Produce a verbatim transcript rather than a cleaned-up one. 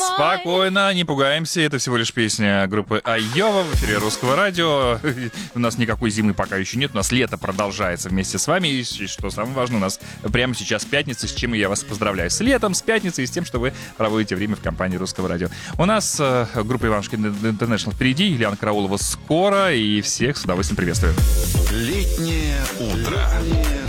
Спокойно, не пугаемся. Это всего лишь песня группы Айова в эфире Русского радио. У нас никакой зимы пока еще нет. У нас лето продолжается вместе с вами. И что самое важное, у нас прямо сейчас пятница, с чем я вас поздравляю. С летом, с пятницей и с тем, что вы проводите время в компании Русского радио. У нас э, группа Иванушки Интернешнл впереди. Ильяна Караулова скоро. И всех с удовольствием приветствую. Летнее утро.